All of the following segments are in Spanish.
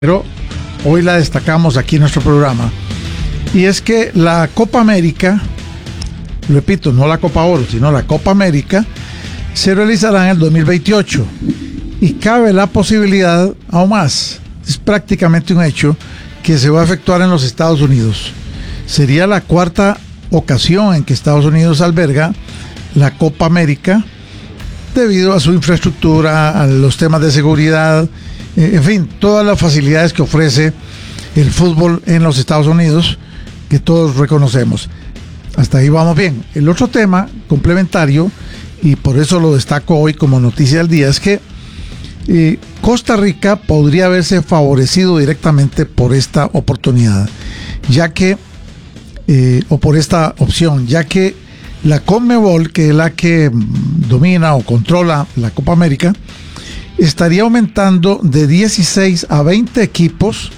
pero hoy la destacamos aquí en nuestro programa. Y es que la Copa América, repito, no la Copa Oro, sino la Copa América, se realizará en el 2028. Y cabe la posibilidad, aún más, es prácticamente un hecho, que se va a efectuar en los Estados Unidos. Sería la cuarta ocasión en que Estados Unidos alberga la Copa América, debido a su infraestructura, a los temas de seguridad, en fin, todas las facilidades que ofrece el fútbol en los Estados Unidos, que todos reconocemos. Hasta ahí vamos bien. El otro tema complementario, y por eso lo destaco hoy como noticia del día, es que Costa Rica podría haberse favorecido directamente por esta oportunidad, ya que, o por esta opción, ya que la CONMEBOL, que es la que domina o controla la Copa América, estaría aumentando de 16 a 20 equipos,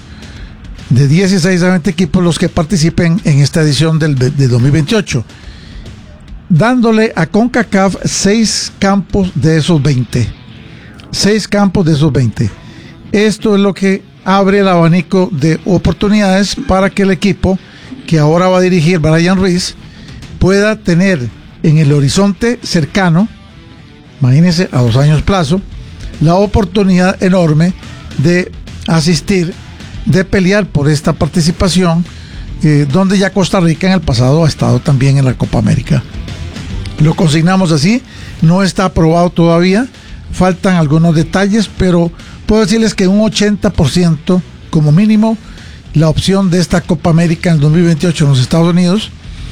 los que participen en esta edición de 2028, dándole a CONCACAF 6 campos de esos 20. 6 campos de esos 20. Esto es lo que abre el abanico de oportunidades para que el equipo que ahora va a dirigir Brian Ruiz pueda tener en el horizonte cercano, imagínense a 2 años plazo, la oportunidad enorme de asistir, de pelear por esta participación, donde ya Costa Rica en el pasado ha estado también en la Copa América. Lo consignamos así, no está aprobado todavía, faltan algunos detalles, pero puedo decirles que un 80% como mínimo la opción de esta Copa América en el 2028 en los Estados Unidos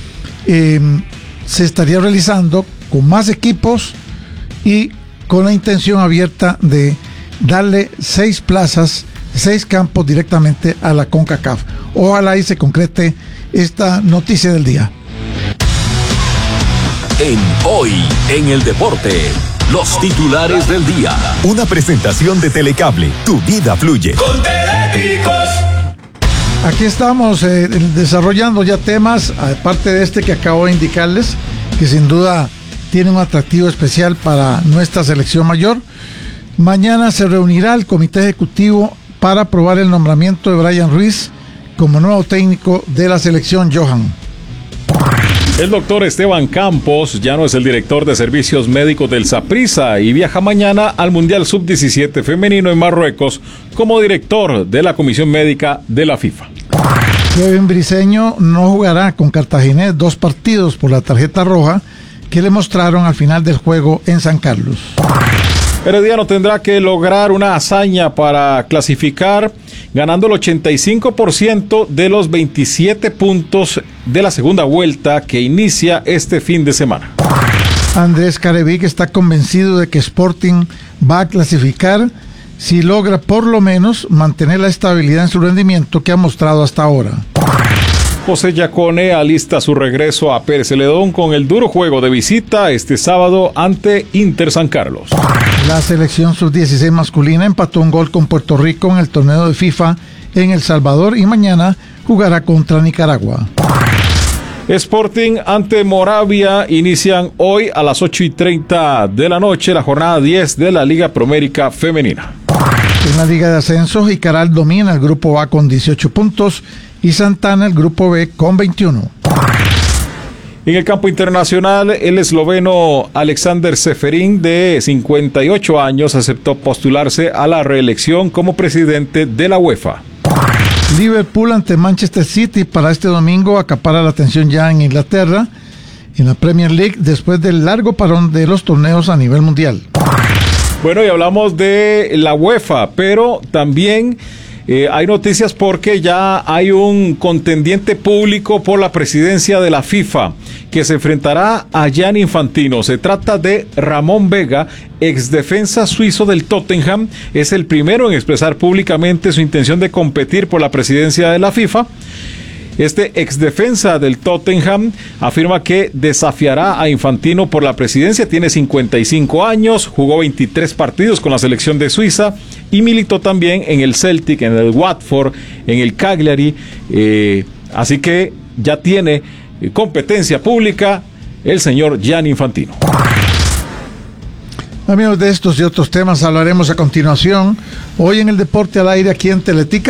se estaría realizando con más equipos y con la intención abierta de darle 6 plazas, 6 campos directamente a la CONCACAF. Ojalá y se concrete esta noticia del día. Hoy en el deporte, los titulares del día. Una presentación de Telecable, tu vida fluye. Con Teléticos. Aquí estamos desarrollando ya temas, aparte de este que acabo de indicarles, que sin duda tiene un atractivo especial para nuestra selección mayor. Mañana se reunirá el comité ejecutivo para aprobar el nombramiento de Brian Ruiz como nuevo técnico de la selección Johan. El doctor Esteban Campos ya no es el director de servicios médicos del Saprissa y viaja mañana al Mundial Sub-17 femenino en Marruecos como director de la Comisión Médica de la FIFA. Kevin Briceño no jugará con Cartaginés 2 partidos por la tarjeta roja que le mostraron al final del juego en San Carlos. Herediano tendrá que lograr una hazaña para clasificar, ganando el 85% de los 27 puntos de la segunda vuelta que inicia este fin de semana. Andrés Carevic está convencido de que Sporting va a clasificar si logra por lo menos mantener la estabilidad en su rendimiento que ha mostrado hasta ahora. José Yacone alista su regreso a Pérez Celedón con el duro juego de visita este sábado ante Inter San Carlos. La selección sub-16 masculina empató un gol con Puerto Rico en el torneo de FIFA en El Salvador y mañana jugará contra Nicaragua. Sporting ante Moravia inician hoy a las 8:30 de la noche la jornada 10 de la Liga Promérica Femenina. En la Liga de Ascenso, Jicaral domina el grupo A con 18 puntos y Santana el grupo B con 21. En el campo internacional, el esloveno Alexander Seferin, de 58 años, aceptó postularse a la reelección como presidente de la UEFA. Liverpool ante Manchester City para este domingo acapara la atención ya en Inglaterra, en la Premier League, después del largo parón de los torneos a nivel mundial. Bueno, y hablamos de la UEFA, pero también hay noticias porque ya hay un contendiente público por la presidencia de la FIFA que se enfrentará a Gianni Infantino. Se trata de Ramón Vega, exdefensa suizo del Tottenham. Es el primero en expresar públicamente su intención de competir por la presidencia de la FIFA. Este exdefensa del Tottenham afirma que desafiará a Infantino por la presidencia. Tiene 55 años, jugó 23 partidos con la selección de Suiza y militó también en el Celtic, en el Watford, en el Cagliari. Así que ya tiene competencia pública el señor Gianni Infantino. Amigos, de estos y otros temas hablaremos a continuación. Hoy en el Deporte al Aire aquí en Teletica.